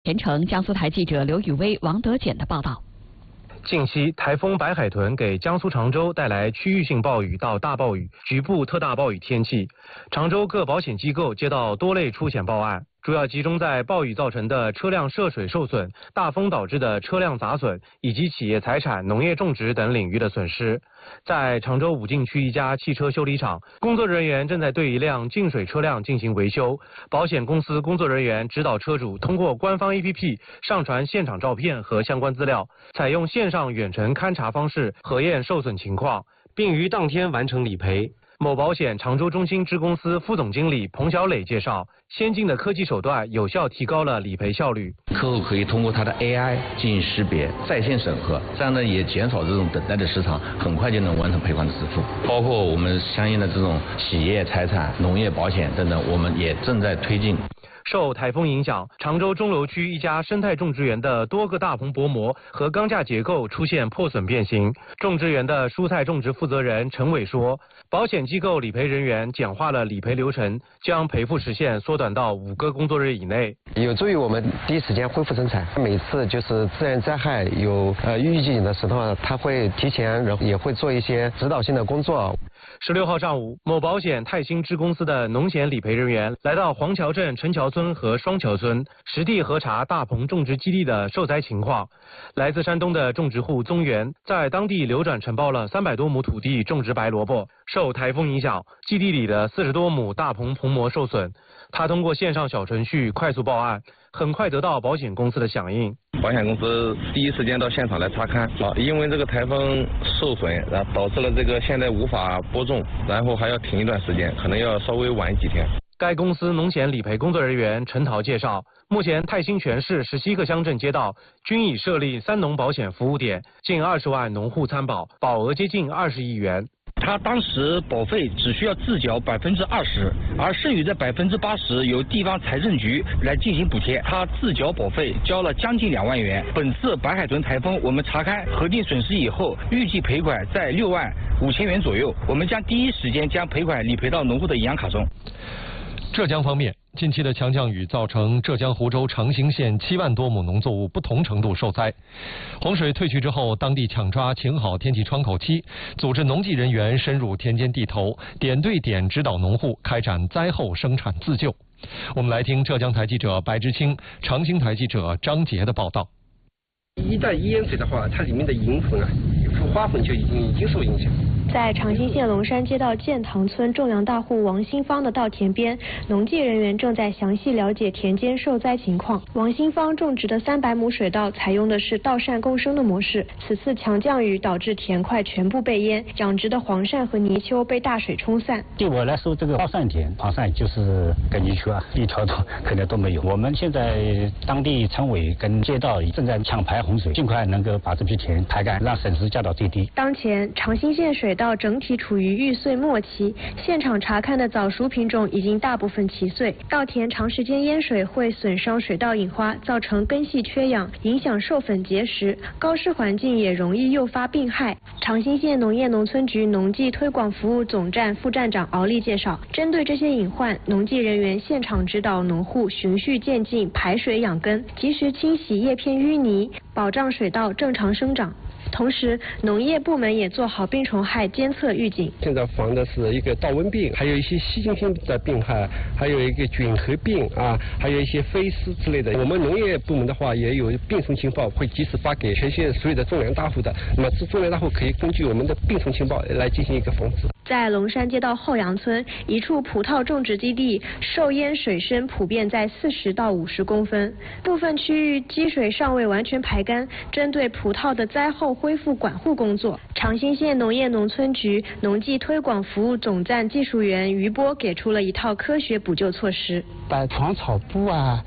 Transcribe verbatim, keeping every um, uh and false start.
前程江苏台记者刘雨薇、王德简的报道。 近期，台风白海豚给江苏常州带来区域性暴雨到大暴雨、局部特大暴雨天气。常州各保险机构接到多类出险报案，主要集中在暴雨造成的车辆涉水受损、大风导致的车辆砸损以及企业财产、农业种植等领域的损失。在常州武进区一家汽车修理厂，工作人员正在对一辆进水车辆进行维修。保险公司工作人员指导车主通过官方 A P P 上传现场照片和相关资料，采用线上远程勘查方式核验受损情况，并于当天完成理赔。某保险常州中心支公司副总经理彭小磊介绍，先进的科技手段有效提高了理赔效率。 客户可以通过他的 A I 进行识别、在线审核，这样呢也减少这种等待的时长，很快就能完成赔款的支付。包括我们相应的这种企业财产、农业保险等等，我们也正在推进。 受台风影响，常州钟楼区一家生态种植园的多个大棚薄膜和钢架结构出现破损变形。种植园的蔬菜种植负责人陈伟说，保险机构理赔人员简化了理赔流程，将赔付时限缩短到五个工作日以内， 有助于我们第一时间恢复生产。每次就是自然灾害有呃预警的时候，他会提前，然后也会做一些指导性的工作。 十六号上午，某保险泰兴支公司的农险理赔人员来到黄桥镇陈桥村和双桥村，实地核查大棚种植基地的受灾情况。来自山东的种植户宗元在当地流转承包了三百多亩土地种植白萝卜，受台风影响，基地里的四十多亩大棚棚膜受损。他通过线上小程序快速报案，很快得到保险公司的响应。 保险公司第一时间到现场来查看，啊，因为这个台风受损，然后导致了这个现在无法播种，然后还要停一段时间，可能要稍微晚几天。 该公司农险理赔工作人员陈桃介绍，目前泰兴全市十七个乡镇街道均已设立三农保险服务点，近二十万农户参保，保额接近二十亿元。 他当时保费只需要自缴百分之二十，而剩余的百分之八十由地方财政局来进行补贴。他自缴保费交了将近两万元。本次白海豚台风，我们查看核定损失以后，预计赔款在六万五千元左右。我们将第一时间将赔款理赔到农户的银行卡中。 浙江方面，近期的强降雨造成浙江湖州长兴县七万多亩农作物不同程度受灾。洪水退去之后，当地抢抓晴好天气窗口期，组织农技人员深入田间地头，点对点指导农户开展灾后生产自救。我们来听浙江台记者白之清、长兴台记者张杰的报道。 一旦淹水的话，它里面的银粉啊、花粉就已经已经受影响。 在长兴县龙山街道建塘村种粮大户王新芳的稻田边，农技人员正在详细了解田间受灾情况。王新芳种植的三百亩水稻采用的是稻扇共生的模式，此次强降雨导致田块全部被淹，养殖的黄鳝和泥鳅被大水冲散。 对我来说，这个稻扇田，黄鳝就是跟泥鳅啊，一条都可能都没有。我们现在当地村委跟街道正在抢排洪水，尽快能够把这批田排干，让损失降到最低。 当前长兴县水稻整体处于育穗末期，现场查看的早熟品种已经大部分齐穗。稻田长时间淹水会损伤水稻引花，造成根系缺氧，影响授粉结实。高湿环境也容易诱发病害。长兴县农业农村局农技推广服务总站副站长敖丽介绍，针对这些隐患，农技人员现场指导农户循序渐进排水养根，及时清洗叶片淤泥，保障水稻正常生长。同时，农业部门也做好病虫害监测预警。 现在防的是一个稻瘟病，还有一些细菌性的病害，还有一个菌核病啊，还有一些飞虱之类的。我们农业部门的话也有病虫情报，会及时发给全县所有的种粮大户的。那么这种粮大户可以根据我们的病虫情报来进行一个防治。 在龙山街道后杨村一处葡萄种植基地，受淹水深普遍在四十到五十公分，部分区域积水尚未完全排干。针对葡萄的灾后恢复管护工作，长兴县农业农村局农技推广服务总站技术员于波给出了一套科学补救措施， 把防草布啊。